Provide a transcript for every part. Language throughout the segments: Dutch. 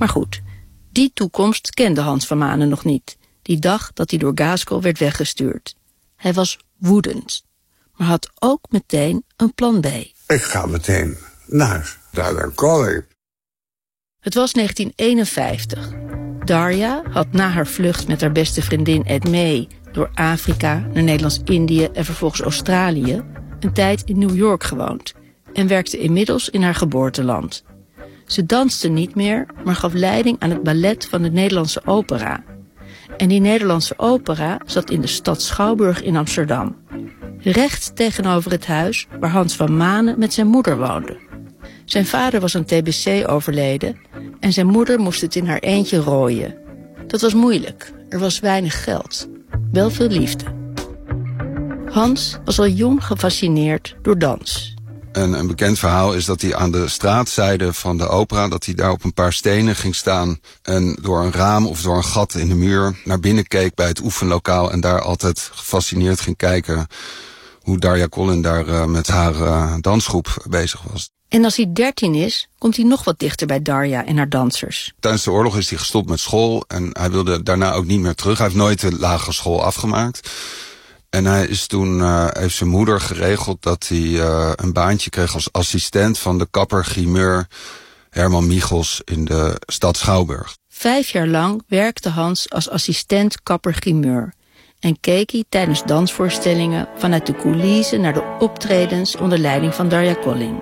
Maar goed, die toekomst kende Hans van Manen nog niet. Die dag dat hij door Gaskell werd weggestuurd. Hij was woedend, maar had ook meteen een plan B. Ik ga meteen naar Darja-Koling. Het was 1951. Darja had na haar vlucht met haar beste vriendin Edmee door Afrika naar Nederlands-Indië en vervolgens Australië een tijd in New York gewoond en werkte inmiddels in haar geboorteland. Ze danste niet meer, maar gaf leiding aan het ballet van de Nederlandse Opera. En die Nederlandse Opera zat in de stad Schouwburg in Amsterdam. Recht tegenover het huis waar Hans van Manen met zijn moeder woonde. Zijn vader was aan TBC overleden en zijn moeder moest het in haar eentje rooien. Dat was moeilijk, er was weinig geld. Wel veel liefde. Hans was al jong gefascineerd door dans. Een bekend verhaal is dat hij aan de straatzijde van de opera, dat hij daar op een paar stenen ging staan en door een raam of door een gat in de muur naar binnen keek bij het oefenlokaal en daar altijd gefascineerd ging kijken hoe Darja-Koling daar met haar dansgroep bezig was. En als hij 13 is, komt hij nog wat dichter bij Darja en haar dansers. Tijdens de oorlog is hij gestopt met school en hij wilde daarna ook niet meer terug. Hij heeft nooit de lagere school afgemaakt. En hij is toen, heeft zijn moeder geregeld dat hij een baantje kreeg als assistent van de kapper-grimeur Herman Michels in de stad Schouwburg. 5 jaar lang werkte Hans als assistent kapper-grimeur en keek hij tijdens dansvoorstellingen vanuit de coulissen naar de optredens onder leiding van Darja-Koling.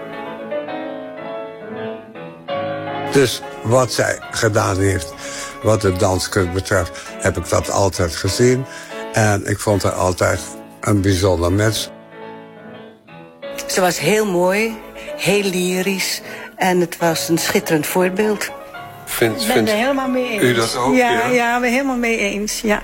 Dus wat zij gedaan heeft, wat de danskunst betreft, heb ik dat altijd gezien. En ik vond haar altijd een bijzonder mens. Ze was heel mooi, heel lyrisch en het was een schitterend voorbeeld. Ik ben er helemaal mee eens. U dat ook? Ja, we zijn helemaal mee eens, ja.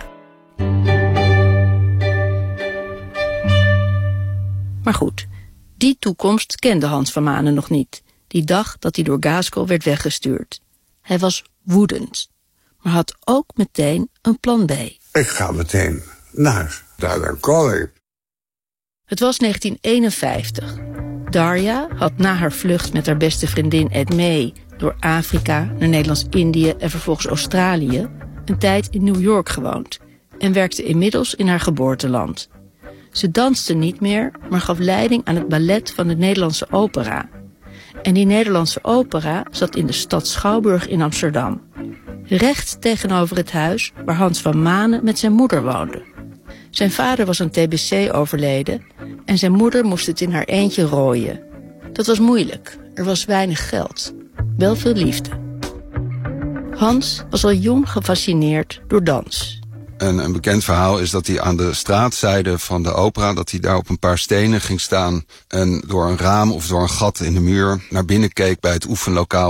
Maar goed, die toekomst kende Hans van Manen nog niet. Die dag dat hij door Gaskell werd weggestuurd. Hij was woedend, maar had ook meteen een plan B. Ik ga meteen naar Darja-Koling. Het was 1951. Darja had na haar vlucht met haar beste vriendin Edmee door Afrika naar Nederlands-Indië en vervolgens Australië een tijd in New York gewoond en werkte inmiddels in haar geboorteland. Ze danste niet meer, maar gaf leiding aan het ballet van de Nederlandse Opera. En die Nederlandse Opera zat in de stad Schouwburg in Amsterdam. Recht tegenover het huis waar Hans van Manen met zijn moeder woonde. Zijn vader was aan TBC overleden en zijn moeder moest het in haar eentje rooien. Dat was moeilijk, er was weinig geld. Wel veel liefde. Hans was al jong gefascineerd door dans. Een bekend verhaal is dat hij aan de straatzijde van de opera, dat hij daar op een paar stenen ging staan en door een raam of door een gat in de muur naar binnen keek bij het oefenlokaal